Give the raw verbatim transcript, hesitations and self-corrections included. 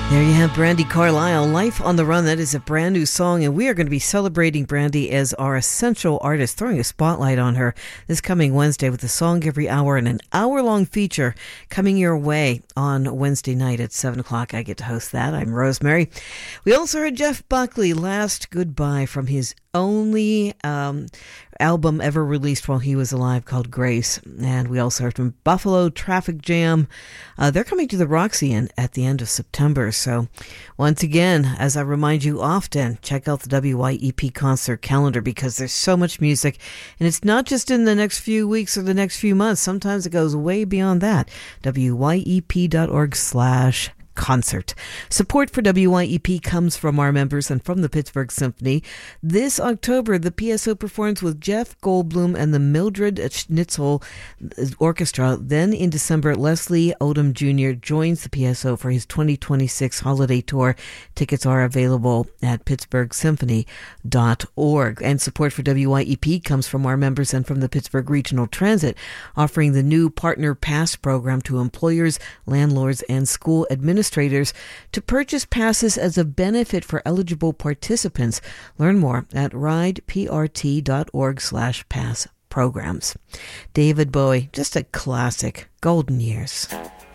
There you have Brandi Carlile, Life on the Run. That is a brand new song, and we are going to be celebrating Brandi as our essential artist, throwing a spotlight on her this coming Wednesday with a song every hour and an hour-long feature coming your way on Wednesday night at seven o'clock. I get to host that. I'm Rosemary. We also heard Jeff Buckley, Last Goodbye, from his only um, album ever released while he was alive, called Grace. And we also heard from Buffalo Traffic Jam. Uh, they're coming to the Roxy in, at the end of September. So once again, as I remind you often, check out the W Y E P concert calendar, because there's so much music. And it's not just in the next few weeks or the next few months. Sometimes it goes way beyond that. W Y E P dot org slash concert. Support for W Y E P comes from our members and from the Pittsburgh Symphony. This October, the P S O performs with Jeff Goldblum and the Mildred Schnitzel Orchestra. Then in December, Leslie Odom Junior joins the P S O for his twenty twenty-six holiday tour. Tickets are available at pittsburgh symphony dot org. And support for W Y E P comes from our members and from the Pittsburgh Regional Transit, offering the new Partner Pass program to employers, landlords, and school administrators to purchase passes as a benefit for eligible participants. Learn more at rideprt dot org slash pass programs. David Bowie, just a classic. Golden Years.